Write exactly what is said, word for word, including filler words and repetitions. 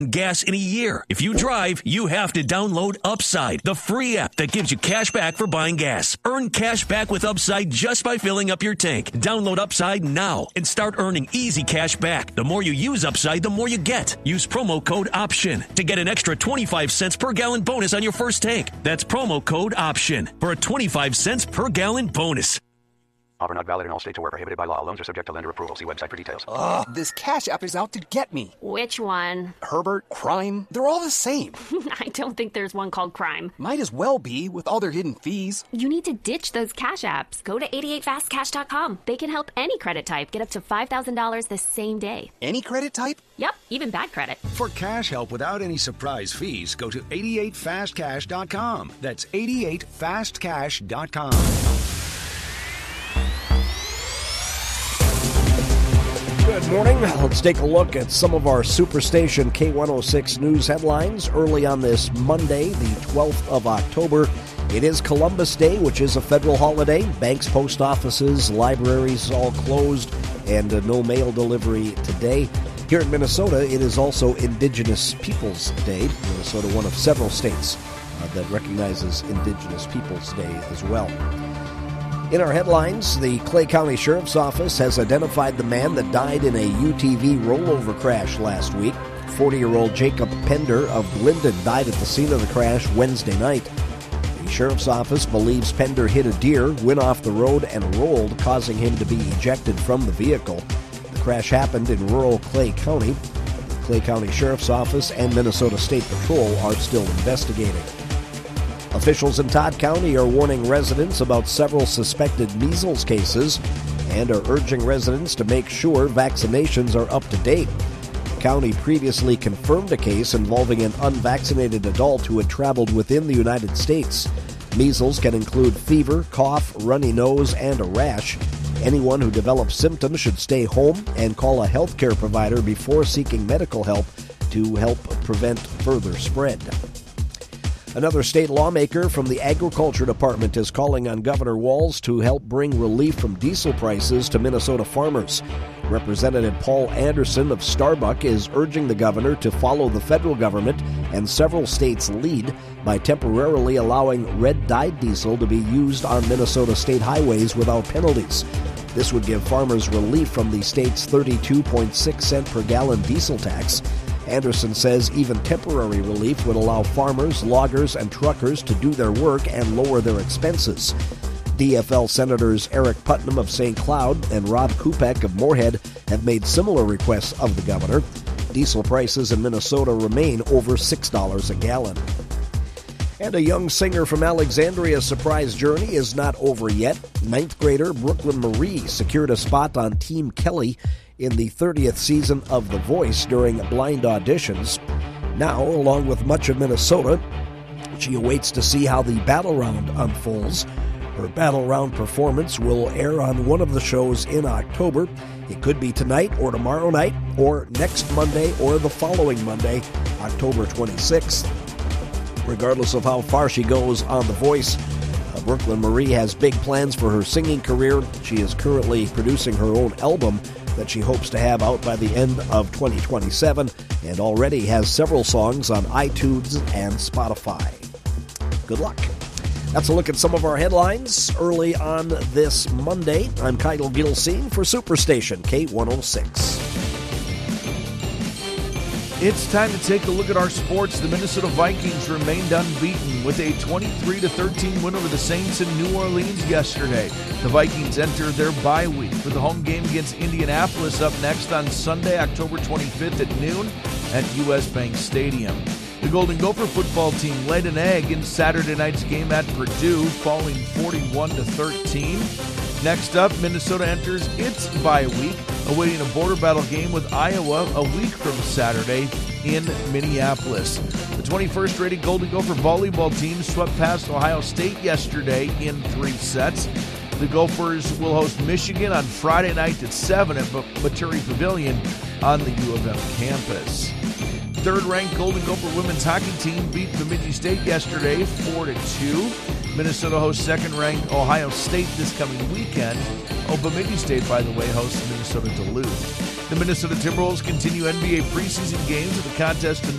gas in a year. If you drive, you have to download Upside, the free app that gives you cash back for buying gas. Earn cash back with Upside just by filling up your tank. Download Upside now and start earning easy cash back. The more you use Upside, the more you get. Use promo code OPTION to get an extra twenty-five cents per gallon bonus on your first tank. That's promo code OPTION for a twenty-five cents per gallon bonus. Offer not valid in all states or where prohibited by law. Loans are subject to lender approval. See website for details. Ugh, this Cash App is out to get me. Which one? Herbert, Crime, they're all the same. I don't think there's one called Crime. Might as well be, with all their hidden fees. You need to ditch those Cash Apps. Go to eighty-eight fast cash dot com. They can help any credit type get up to five thousand dollars the same day. Any credit type? Yep, even bad credit. For cash help without any surprise fees, go to eighty-eight fast cash dot com. That's eighty-eight fast cash dot com. Good morning. Let's take a look at some of our Superstation K one oh six news headlines early on this Monday, the twelfth of October. It is Columbus Day, which is a federal holiday. Banks, post offices, libraries all closed, and uh, no mail delivery today. Here in Minnesota, it is also Indigenous Peoples Day. Minnesota, one of several states uh, that recognizes Indigenous Peoples Day as well. In our headlines, the Clay County Sheriff's Office has identified the man that died in a U T V rollover crash last week. forty-year-old Jacob Pender of Linden died at the scene of the crash Wednesday night. The Sheriff's Office believes Pender hit a deer, went off the road, and rolled, causing him to be ejected from the vehicle. The crash happened in rural Clay County. The Clay County Sheriff's Office and Minnesota State Patrol are still investigating. Officials in Todd County are warning residents about several suspected measles cases and are urging residents to make sure vaccinations are up to date. The county previously confirmed a case involving an unvaccinated adult who had traveled within the United States. Measles can include fever, cough, runny nose, and a rash. Anyone who develops symptoms should stay home and call a healthcare provider before seeking medical help to help prevent further spread. Another state lawmaker from the Agriculture Department is calling on Governor Walz to help bring relief from diesel prices to Minnesota farmers. Representative Paul Anderson of Starbuck is urging the governor to follow the federal government and several states' lead by temporarily allowing red-dyed diesel to be used on Minnesota state highways without penalties. This would give farmers relief from the state's thirty-two point six cent per gallon diesel tax. Anderson says even temporary relief would allow farmers, loggers, and truckers to do their work and lower their expenses. D F L Senators Eric Putnam of Saint Cloud and Rob Kupek of Moorhead have made similar requests of the governor. Diesel prices in Minnesota remain over six dollars a gallon. And a young singer from Alexandria's surprise journey is not over yet. Ninth grader Brooklyn Marie secured a spot on Team Kelly in the thirtieth season of The Voice during blind auditions. Now, along with much of Minnesota, she awaits to see how the battle round unfolds. Her battle round performance will air on one of the shows in October. It could be tonight or tomorrow night or next Monday or the following Monday, October twenty-sixth. Regardless of how far she goes on The Voice, uh, Brooklyn Marie has big plans for her singing career. She is currently producing her own album that she hopes to have out by the end of twenty twenty-seven and already has several songs on iTunes and Spotify. Good luck. That's a look at some of our headlines early on this Monday. I'm Kyle Gilsine for Superstation K one oh six. It's time to take a look at our sports. The Minnesota Vikings remained unbeaten with a twenty-three to thirteen win over the Saints in New Orleans yesterday. The Vikings enter their bye week with the home game against Indianapolis up next on Sunday, October twenty-fifth at noon at U S Bank Stadium. The Golden Gopher football team laid an egg in Saturday night's game at Purdue, falling forty-one to thirteen. Next up, Minnesota enters its bye week, awaiting a border battle game with Iowa a week from Saturday in Minneapolis. The twenty-first rated Golden Gopher volleyball team swept past Ohio State yesterday in three sets. The Gophers will host Michigan on Friday night at seven at Maturi Pavilion on the U of M campus. Third-ranked Golden Gopher women's hockey team beat Bemidji State yesterday four to two. Minnesota hosts second-ranked Ohio State this coming weekend. Oh, Bemidji State, by the way, hosts Minnesota Duluth. The Minnesota Timberwolves continue N B A preseason games with a contest tonight